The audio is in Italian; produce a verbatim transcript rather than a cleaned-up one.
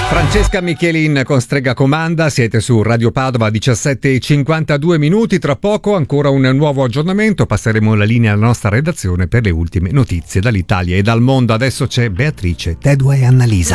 Francesca Michelin con Strega Comanda, siete su Radio Padova, diciassette e cinquantadue minuti, tra poco ancora un nuovo aggiornamento, passeremo la linea alla nostra redazione per le ultime notizie dall'Italia e dal mondo. Adesso c'è Beatrice, Tedua e Annalisa.